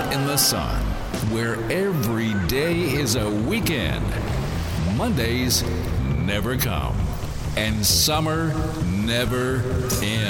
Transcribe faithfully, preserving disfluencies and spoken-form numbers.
out in the sun, where every day is a weekend. Mondays never come, and summer never ends.